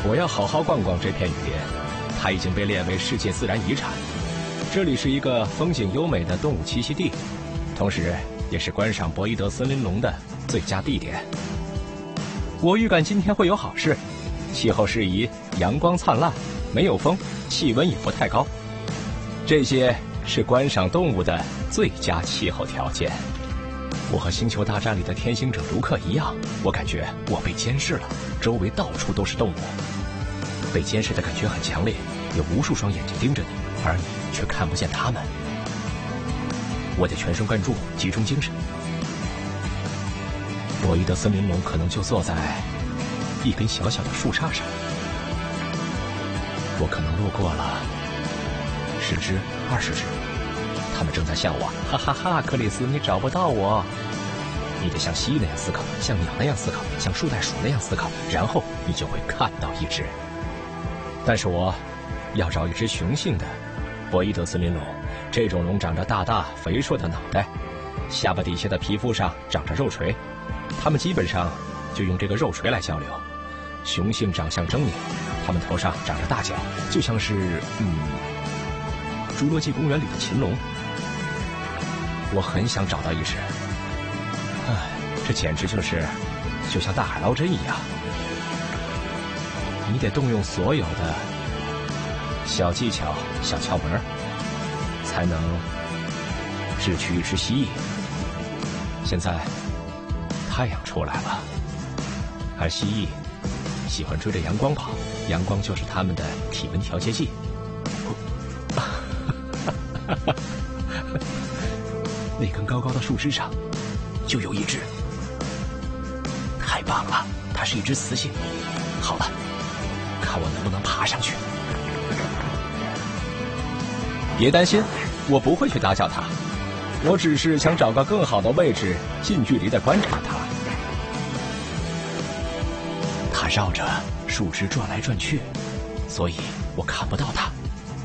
我要好好逛逛这片雨林，它已经被列为世界自然遗产。这里是一个风景优美的动物栖息地，同时也是观赏博伊德森林龙的最佳地点。我预感今天会有好事，气候适宜，阳光灿烂，没有风，气温也不太高，这些是观赏动物的最佳气候条件。我和星球大战里的天行者卢克一样，我感觉我被监视了，周围到处都是动物。被监视的感觉很强烈，有无数双眼睛盯着你，而你却看不见他们。我得全神贯注，集中精神。博伊德森林龙可能就坐在一根小小的树杈上，我可能路过了10只、20只，他们正在笑我，哈哈哈！克里斯，你找不到我。你得像蜥蜴那样思考，像鸟那样思考，像树袋鼠那样思考，然后你就会看到一只。但是我要找一只雄性的博伊德森林龙，这种龙长着大大肥硕的脑袋，下巴底下的皮肤上长着肉垂，它们基本上就用这个肉垂来交流。雄性长相狰狞，它们头上长着大角，就像是侏罗纪公园里的禽龙。我很想找到一只，这简直就像大海捞针一样。你得动用所有的小技巧、小窍门，才能智取一只蜥蜴。现在太阳出来了，而蜥蜴喜欢追着阳光跑，阳光就是它们的体温调节剂。那根高高的树枝上就有一只，太棒了，它是一只雌性。好了，看我能不能爬上去。别担心，我不会去打搅它，我只是想找个更好的位置，近距离地观察它。它绕着树枝转来转去，所以我看不到它。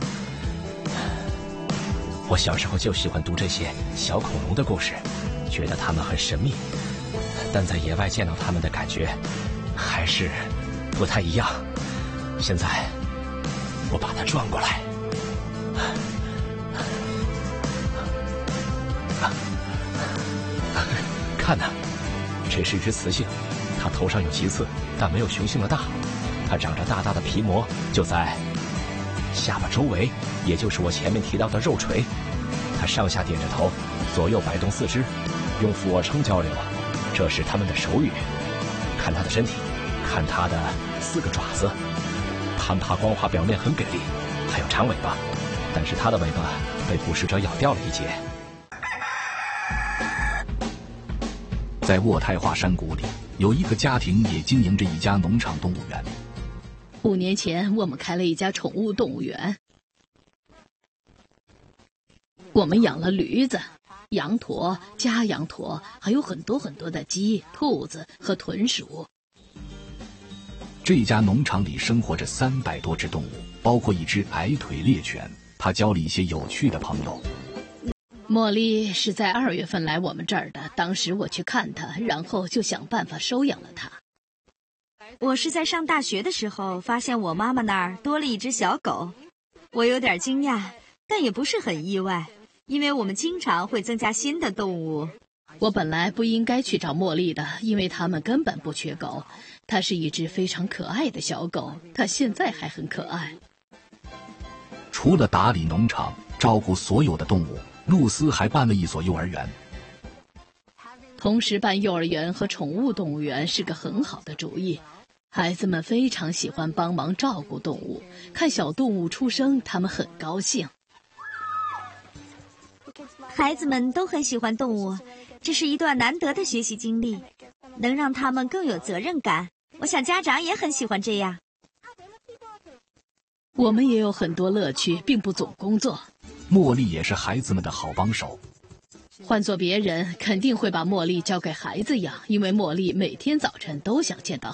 我小时候就喜欢读这些小恐龙的故事，觉得它们很神秘，但在野外见到它们的感觉还是不太一样。现在我把它转过来，看呐，这是一只雌性，它头上有棘刺，但没有雄性的大。它长着大大的皮膜，就在下巴周围，也就是我前面提到的肉垂。它上下点着头，左右摆动四肢，用俯卧撑交流，这是它们的手语。看它的身体，看它的4个爪子，攀爬光滑表面很给力，还有长尾巴，但是它的尾巴被捕食者咬掉了一截。 在渥太华山谷里，有一个家庭也经营着一家农场动物园。 5年前，我们开了一家宠物动物园。我们养了驴子、羊驼、家羊驼，还有很多很多的鸡、兔子和豚鼠。 这家农场里生活着300多只动物，包括一只矮腿猎犬。它交了一些有趣的朋友。 茉莉是在2月份来我们这儿的，当时我去看她，然后就想办法收养了她。 我是在上大学的时候发现我妈妈那儿多了一只小狗，我有点惊讶，但也不是很意外，因为我们经常会增加新的动物。 我本来不应该去找茉莉的，因为他们根本不缺狗。它是一只非常可爱的小狗，它现在还很可爱。 除了打理农场、照顾所有的动物，露丝还办了一所幼儿园。 同时办幼儿园和宠物动物园是个很好的主意。孩子们非常喜欢帮忙照顾动物，看小动物出生，他们很高兴。 孩子们都很喜欢动物，这是一段难得的学习经历，能让他们更有责任感。我想家长也很喜欢这样。 我们也有很多乐趣，并不总工作。 茉莉也是孩子们的好帮手。 换做别人，肯定会把茉莉交给孩子养，因为茉莉每天早晨都想见到